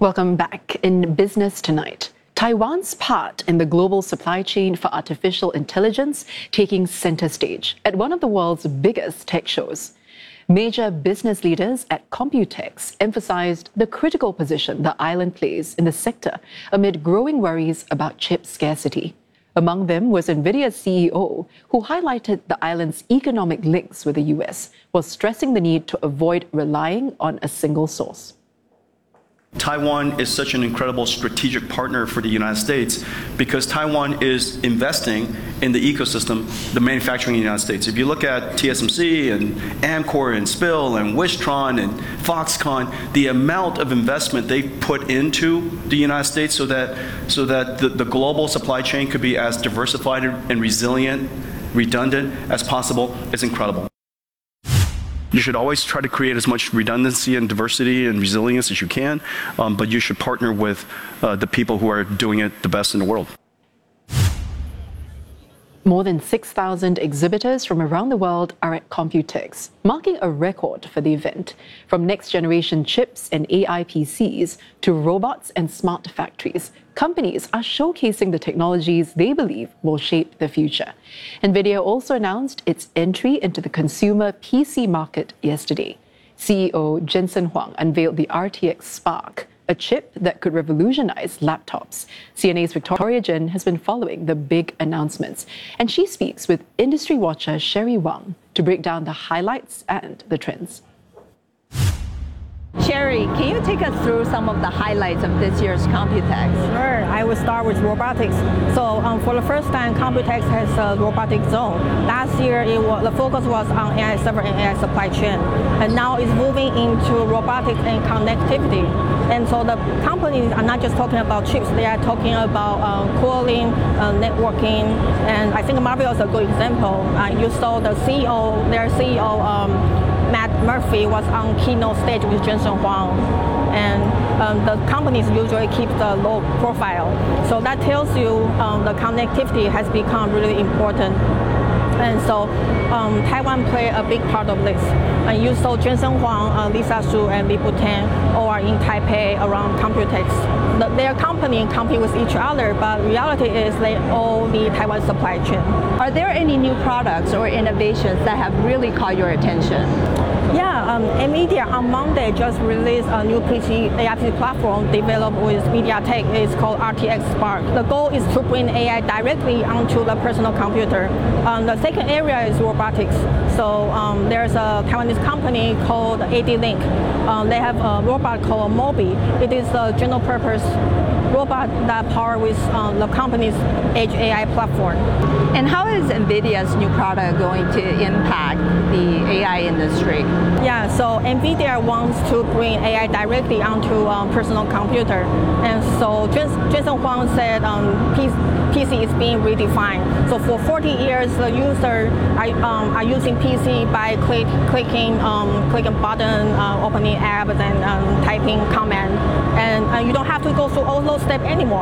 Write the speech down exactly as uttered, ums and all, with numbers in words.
Welcome back. In Business Tonight, Taiwan's part in the global supply chain for artificial intelligence taking center stage at one of the world's biggest tech shows. Major business leaders at Computex emphasized the critical position the island plays in the sector amid growing worries about chip scarcity. Among them was NVIDIA's C E O, who highlighted the island's economic links with the U S, while stressing the need to avoid relying on a single source. Taiwan is such an incredible strategic partner for the United States because Taiwan is investing in the ecosystem, the manufacturing in the United States. If you look at T S M C and Amkor and Spill and Wistron and Foxconn, the amount of investment they put into the United States so that, so that the, the global supply chain could be as diversified and resilient, redundant as possible is incredible. You should always try to create as much redundancy and diversity and resilience as you can, um, but you should partner with uh, the people who are doing it the best in the world. More than six thousand exhibitors from around the world are at Computex, marking a record for the event. From next-generation chips and A I P Cs to robots and smart factories, companies are showcasing the technologies they believe will shape the future. NVIDIA also announced its entry into the consumer P C market yesterday. C E O Jensen Huang unveiled the R T X Spark, a chip that could revolutionize laptops. C N A's Victoria Jin has been following the big announcements, and she speaks with industry watcher Sherry Wang to break down the highlights and the trends. Sherry, can you take us through some of the highlights of this year's Computex? Sure, I will start with robotics. So um, for the first time, Computex has a robotic zone. Last year, it was, the focus was on A I server and A I supply chain. And now it's moving into robotics and connectivity. And so the companies are not just talking about chips, they are talking about um, cooling, uh, networking, and I think Marvell is a good example. Uh, you saw the C E O, their C E O, um, Matt Murphy, was on keynote stage with Jensen Huang, and um, the companies usually keep the low profile. So that tells you um, the connectivity has become really important. And so um, Taiwan played a big part of this. And you saw Jensen Huang, uh, Lisa Su, and Lip-Bu Tan all are in Taipei around Computex. The, their company compete with each other, but reality is they all need Taiwan supply chain. Are there any new products or innovations that have really caught your attention? Yeah, um, NVIDIA on Monday just released a new P C A I P C platform developed with MediaTek. It's called R T X Spark. The goal is to bring A I directly onto the personal computer. Um, the second area is robotics. So um, there's a Taiwanese company called A D Link. Um, they have a robot called Mobi. It is a general purpose robot that power with um, the company's Edge A I platform. And how is NVIDIA's new product going to impact the A I industry? Yeah, so NVIDIA wants to bring A I directly onto um, personal computer. And so Jensen Huang said um, P C is being redefined. So for forty years, the user are, um, are using P C by click, clicking, um, clicking button, uh, opening apps, and um, typing command. And uh, you don't have to go through all those steps anymore.